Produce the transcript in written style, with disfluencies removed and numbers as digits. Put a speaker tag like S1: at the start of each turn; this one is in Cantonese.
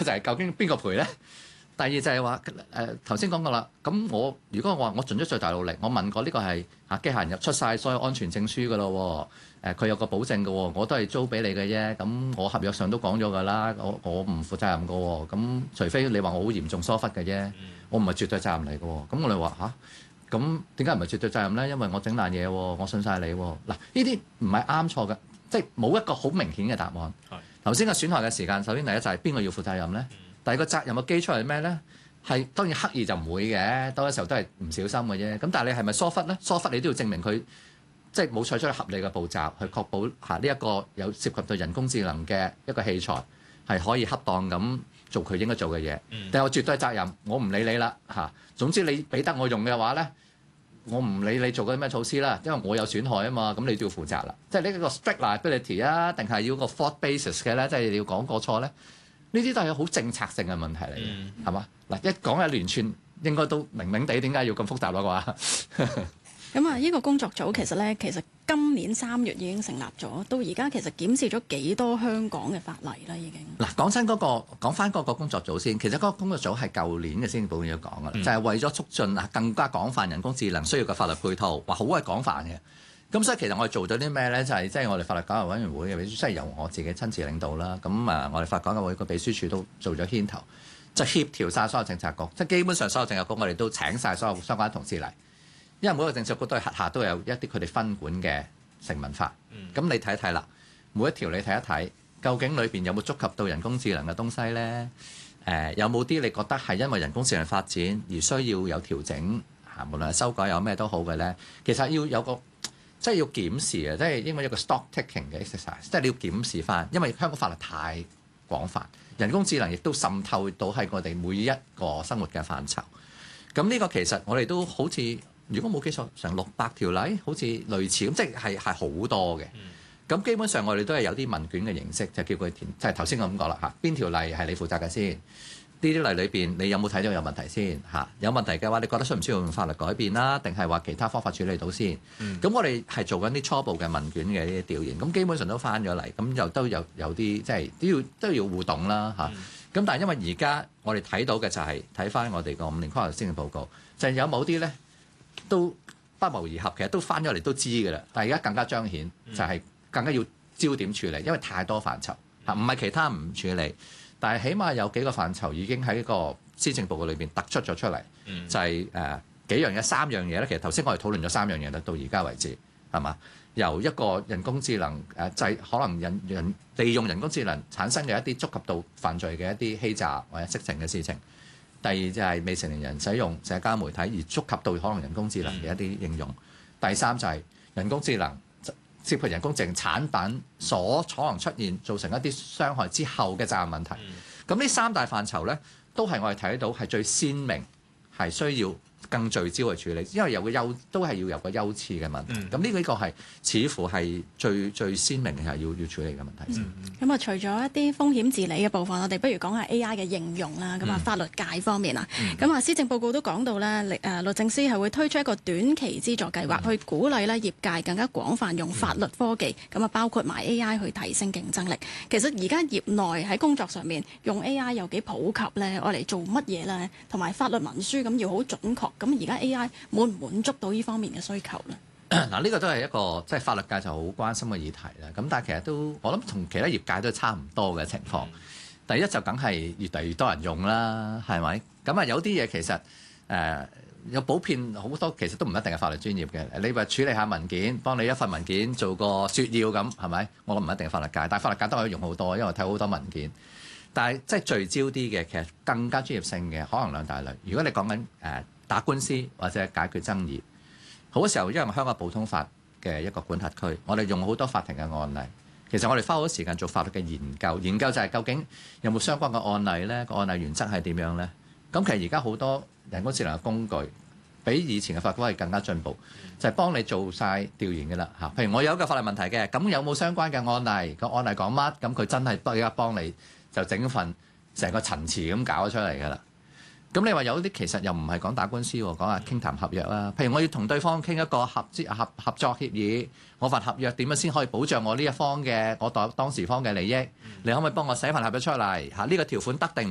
S1: 就係究竟邊個賠咧？第二就係話頭先講過啦，咁如果我話我盡咗最大努力，我問過呢個係機械人入出晒所有安全證書㗎咯喎，佢有個保證㗎喎，我都係租俾你嘅啫，咁我合約上都講咗㗎啦，我唔負責任㗎喎，咁除非你話我好嚴重疏忽嘅啫，我唔係絕對責任嚟㗎喎，咁我哋話咁點解唔係絕對責任咧？因為我整爛嘢喎，我信晒你喎。嗱，呢啲唔係啱錯嘅，即係冇一個好明顯嘅答案。頭先嘅損害嘅時間，首先第一就係邊個要負責任咧？第二個責任嘅基礎係咩咧？係當然刻意就唔會嘅，多嘅時候都係唔小心嘅啫。咁但係你係咪疏忽咧？疏忽你都要證明佢即係冇採取合理嘅步驟去確保呢一個有涉及到人工智能嘅一個器材係可以恰當咁做佢應該做嘅嘢。但係我絕對責任，我唔理你啦嚇。總之你俾得我用嘅話咧，我唔理你做緊咩措施啦，因為我有損害啊嘛，咁你都要負責啦。即係呢個 strict liability 啊，定係要個 fault basis 嘅咧，即係你要講過錯咧。呢啲都係好政策性嘅問題嚟嘅，係嘛？嗱，一講一連串，應該都明明地點解要咁複雜咯啩？
S2: 咁啊，呢個工作組其實今年3月已經成立咗，到而家其實檢視咗幾多香港嘅法例啦，已經。
S1: 嗱，講翻嗰個工作組先，其實嗰個工作組係舊年嘅施政報告要講嘅，就係為咗促進更加廣泛人工智能需要嘅法律配套，話好鬼廣泛嘅。咁所以其實我哋做咗啲咩咧？就係即係我哋法律改革委員會嘅秘書，即係由我自己親自領導啦。咁我哋法改革委員會個秘書處都做咗牽頭，就協調晒所有政策局，即係基本上所有政策局我哋都請晒所有相關同事嚟，因為每個政策局都係轄下都有一啲佢哋分管嘅成文法。咁你睇睇啦，每一條你睇一睇，究竟裏邊有冇觸及到人工智能嘅東西咧？有冇啲你覺得係因為人工智能發展而需要有調整嚇，無論係修改有咩都好嘅咧？其實要有個即係要檢視啊，即係應該有個 stock taking 嘅 exercise，即係你要檢視翻，因為香港法律太廣泛，人工智能亦都滲透到喺我哋每一個生活嘅範疇。咁呢個其實我哋都好似，如果冇記錯，成600條例，好似類似咁，即係好多嘅。咁基本上我哋都係有啲問卷嘅形式，就叫佢填，即係頭先我咁講啦嚇，邊條例係你負責嘅先？呢啲例裏邊，你有冇睇到有問題先嚇？有問題嘅話，你覺得需唔需要用法律改變啦？定係話其他方法處理到先？咁我哋係做緊啲初步嘅問卷嘅呢啲調研，咁基本上都翻咗嚟，咁又都有啲即係都要互動啦嚇。咁但係因為而家我哋睇到嘅就係睇翻我哋個5年規劃施政報告，就係有某啲咧都不謀而合，其實都翻咗嚟都知㗎啦。但係而家更加彰顯，就係更加要焦點處理，因為太多範疇嚇，唔係其他唔處理。但係起碼有幾個範疇已經喺個施政報告裏邊突出咗出嚟，就係幾樣嘢3樣嘢咧。其實頭先我哋討論咗3樣嘢啦，到而家為止係嘛？由一個人工智能可能人利用人工智能產生嘅一啲觸及到犯罪嘅一啲欺詐或者色情嘅事情。第二就係未成年人使用社交媒體而觸及到可能人工智能嘅一啲應用。第三就係人工智能涉及人工智能產品所可能出現造成一啲傷害之後嘅責任問題。咁呢3大範疇咧，都係我哋睇到係最鮮明，係需要更聚焦去處理，因為都係要有個優次嘅問題。咁呢個係似乎係最鮮明係要處理嘅問題先。
S2: 咁除咗一啲風險治理嘅部分，我哋不如講下 AI 嘅應用啦。咁法律界方面啊，咁施政報告都講到咧，律政司係會推出一個短期資助計劃，去鼓勵咧業界更加廣泛用法律科技，咁包括埋 AI 去提升競爭力。其實而家業內喺工作上面用 AI 有幾普及咧？我嚟做乜嘢咧？同埋法律文書咁要好準確。咁而家 AI 滿唔滿足到呢方面嘅需求咧？
S1: 嗱，呢個都係一個即係法律界就好關心嘅議題啦。咁但係其實都我諗同其他業界都差唔多嘅情況。第一就梗係越嚟越多人用啦，係咪？咁啊有啲嘢其實有普遍好多，其實都唔一定係法律專業嘅。你話處理下文件，幫你一份文件做個摘要咁，係咪？我諗唔一定係法律界，但係法律界都可以用好多，因為我睇好多文件。但係即係聚焦啲嘅，其實更加專業性嘅，可能兩大類。如果你講緊打官司或者解決爭議，好多時候因為香港普通法嘅一個管轄區，我哋用好多法庭嘅案例。其實我哋花好多時間做法律嘅研究，研究就係究竟有冇相關嘅案例呢？個案例原則係點樣呢？咁其實而家好多人工智能嘅工具，比以前嘅法官係更加進步，就係幫你做晒調研嘅啦嚇。譬如我有一個法律問題嘅，咁有冇相關嘅案例？個案例講乜？咁佢真係而家幫你就整份成個陳詞咁搞咗出嚟㗎啦。咁你話有啲其實又唔係講打官司喎，講下傾談合約啦。譬如我要同對方傾一個合作協議，我份合約點樣先可以保障我呢一方嘅我當時方嘅利益？你可唔可以幫我寫份合約出嚟？呢個條款得定